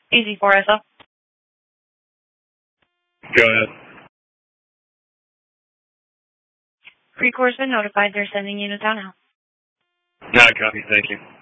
Easy 4SO. Go ahead. Precor's been notified they're sending you to townhouse. Not a copy, thank you.